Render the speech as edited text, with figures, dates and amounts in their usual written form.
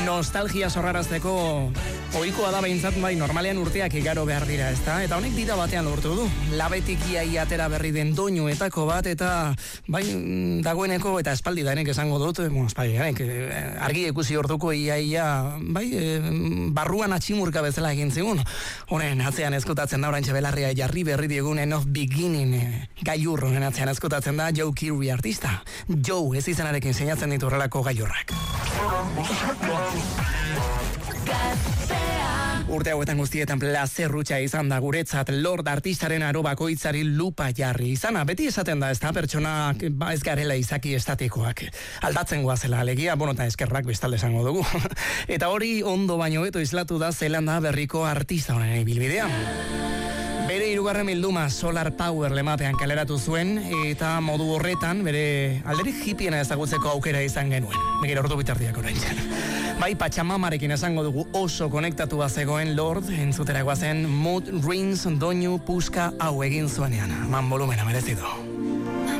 Nostalgia sorrarazteko ohikoa da behintzat, bai, normalean urteak igaro behar dira, ezta? Eta honek dira batean lortu du. Labetik iaia atera berri den doinuetako bat, eta bai, dagoeneko, eta espaldi da enek esango dut, argi ikusi orduko iaia, bai, barruan atximurka bezala egin zigun. Honen atzean eskutatzen da, orantxe belarria jarri berri diegun End of Beginning gailur, honen atzean eskutatzen da Joe Kirby artista. Joe ez izanarekin sinatzen ditu horrelako gailurrak. Urte hauetan guztietan plazerrutxa izan da guretzat Lord artistaren aro bakoitzari lupa jarri izana. Beti esaten da, ez da, pertsonak ez garela izaki estatikoak. Aldatzen goazela alegia, eta eskerrak bestalde esango dugu. Eta hori ondo baino beto islatu da Zelanda berriko artista honen ibilbidea. Bere hirugarren bilduma Solar Power lemapean kaleratu zuen, eta modu horretan bere alderik hippiena ezagutzeko aukera izan genuen. Begira ordu bitardiak oraintzen. Bai, Pachamamarekin esango dugu oso konektatua zegoen Lord, entzuteragoa zen Mood Rings doinu puska hau egin zuenean. Man volumena merezido.